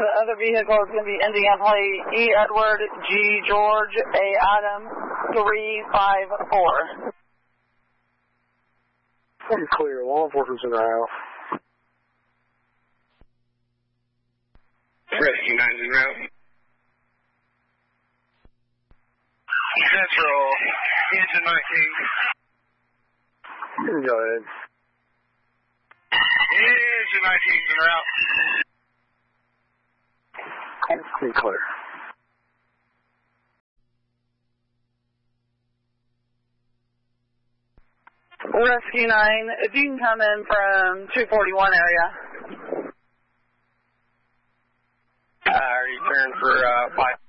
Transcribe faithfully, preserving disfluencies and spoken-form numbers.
The other vehicle is going to be ending in plate E. Edward, G. George, A. Adam, three five four. I'm clear. Law enforcement's in the house. Rescue nine's en route. Central, engine nineteen. Go ahead. Engine nineteen's en route. Be clear. Rescue nine, if you can come in from two forty-one area. Uh, return for uh, five.